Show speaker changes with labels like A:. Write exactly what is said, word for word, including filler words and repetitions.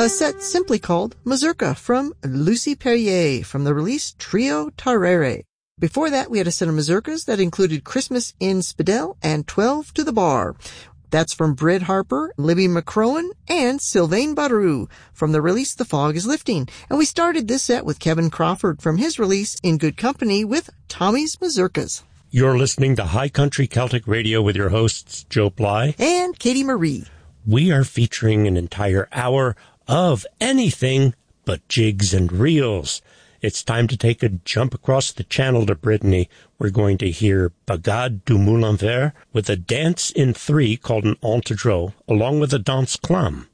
A: a set simply called Mazurka from Lucy Perrier from the release Trio Tarrere. Before that, we had a set of mazurkas that included Christmas in Spidell and twelve to the Bar. That's from Brid Harper, Libby McCrowan, and Sylvain Baru from the release The Fog is Lifting. And we started this set with Kevin Crawford from his release In Good Company with Tommy's Mazurkas.
B: You're listening to High Country Celtic Radio with your hosts, Joe Bly
A: and Katie Marie.
B: We are featuring an entire hour of anything but jigs and reels. It's time to take a jump across the channel to Brittany. We're going to hear Bagade du Moulin Vert with a dance in three called an entedreau, along with a danse clam.